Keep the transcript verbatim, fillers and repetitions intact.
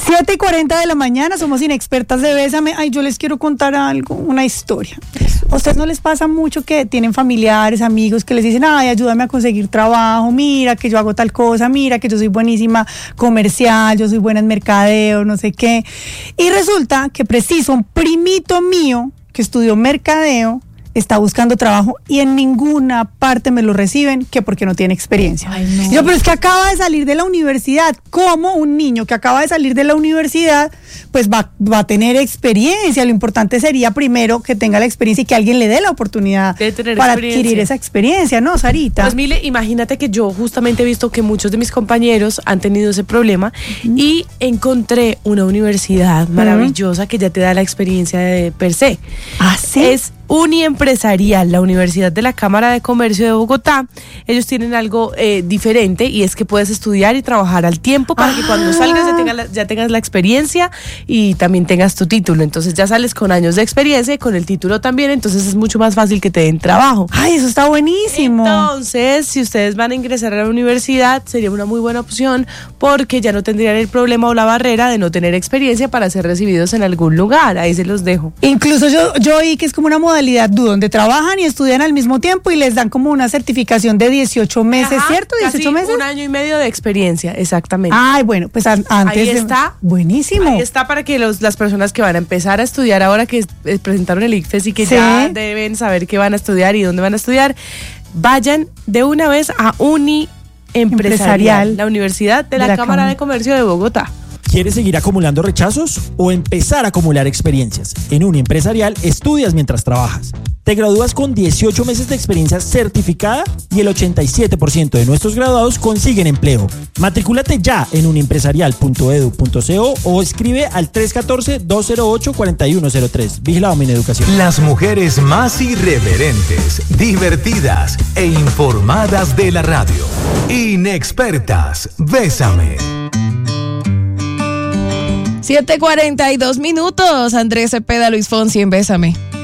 siete y cuarenta de la mañana, somos inexpertas de Bésame. Ay, yo les quiero contar algo, una historia. ¿A ustedes no les pasa mucho que tienen familiares, amigos que les dicen, ay, ayúdame a conseguir trabajo, mira que yo hago tal cosa, mira que yo soy buenísima comercial, yo soy buena en mercadeo, no sé qué? Y resulta que preciso un primito mío que estudió mercadeo está buscando trabajo y en ninguna parte me lo reciben, que porque no tiene experiencia. Ay, no. Yo, pero es que acaba de salir de la universidad. ¿Cómo un niño que acaba de salir de la universidad pues va, va a tener experiencia? Lo importante sería primero que tenga la experiencia y que alguien le dé la oportunidad para adquirir esa experiencia, ¿no, Sarita? Pues Mile, imagínate que yo justamente he visto que muchos de mis compañeros han tenido ese problema uh-huh. y encontré una universidad maravillosa uh-huh. que ya te da la experiencia de per se. ¿Ah, sí? Es Uniempresarial, la Universidad de la Cámara de Comercio de Bogotá. Ellos tienen algo eh, diferente y es que puedes estudiar y trabajar al tiempo para ah. que cuando salgas ya tengas, la, ya tengas la experiencia y también tengas tu título. Entonces ya sales con años de experiencia y con el título también, entonces es mucho más fácil que te den trabajo. ¡Ay, eso está buenísimo! Entonces, si ustedes van a ingresar a la universidad, sería una muy buena opción porque ya no tendrían el problema o la barrera de no tener experiencia para ser recibidos en algún lugar. Ahí se los dejo. Incluso yo, yo oí que es como una modalidad donde trabajan y estudian al mismo tiempo y les dan como una certificación de dieciocho meses, Ajá, ¿cierto? dieciocho meses. Un año y medio de experiencia, exactamente. Ay, bueno, pues an- antes ahí de... está. Buenísimo. Ahí está para que los, las personas que van a empezar a estudiar ahora que eh, presentaron el ICFES y que ¿Sí? ya deben saber qué van a estudiar y dónde van a estudiar, vayan de una vez a Uni Empresarial, la Universidad de, de la, la Cámara Cam- de Comercio de Bogotá. ¿Quieres seguir acumulando rechazos o empezar a acumular experiencias? En Uniempresarial estudias mientras trabajas. Te gradúas con dieciocho meses de experiencia certificada y el ochenta y siete por ciento de nuestros graduados consiguen empleo. Matricúlate ya en uniempresarial punto edu punto co o escribe al tres uno cuatro, dos cero ocho, cuatro uno cero tres. Vigilado Mineducación. Las mujeres más irreverentes, divertidas e informadas de la radio. Inexpertas, Bésame. siete cuarenta y dos minutos. Andrés Cepeda, Luis Fonsi en Bésame.